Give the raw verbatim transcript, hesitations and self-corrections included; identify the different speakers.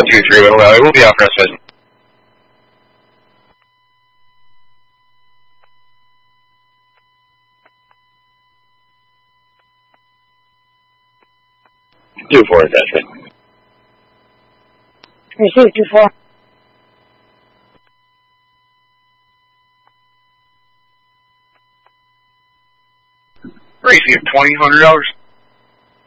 Speaker 1: two three, Little Valley. We'll be out for us, Pheasant. Two four attachment.
Speaker 2: Receive two four.
Speaker 1: Receive twenty hundred dollars.